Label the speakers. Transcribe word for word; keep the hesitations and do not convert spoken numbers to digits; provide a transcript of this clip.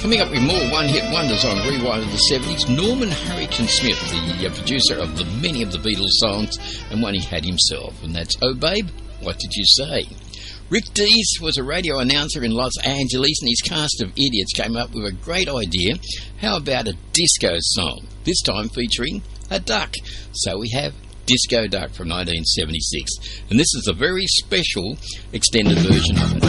Speaker 1: Coming up with more one-hit wonders on Rewind of the seventies, Norman Harrington Smith, the uh, producer of the many of the Beatles songs, and one he had himself, and that's Oh Babe, What Did You Say? Rick Dees was a radio announcer in Los Angeles, and his cast of idiots came up with a great idea. How about a disco song, this time featuring a duck? So we have Disco Duck from nineteen seventy-six, and this is a very special extended version of it.